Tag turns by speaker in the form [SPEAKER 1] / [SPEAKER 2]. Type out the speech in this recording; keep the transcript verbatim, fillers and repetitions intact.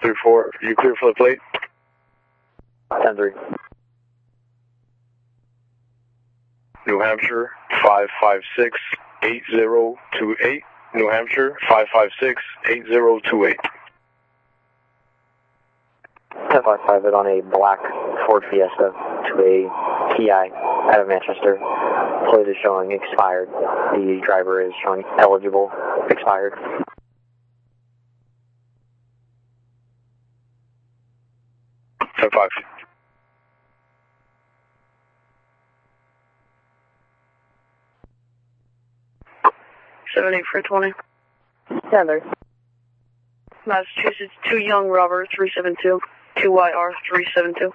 [SPEAKER 1] three four, you clear for the plate?
[SPEAKER 2] ten three.
[SPEAKER 1] New Hampshire, five five six, eight zero two eight. New Hampshire, five five six, eight zero two eight.
[SPEAKER 2] ten five five it on a black Ford Fiesta to a T I out of Manchester. Plate is showing expired. The driver is showing eligible, expired.
[SPEAKER 1] ten five.
[SPEAKER 3] seven eight for twenty.
[SPEAKER 2] ten three.
[SPEAKER 3] Massachusetts, two Young Robert, three seven two. two Y R three seven two.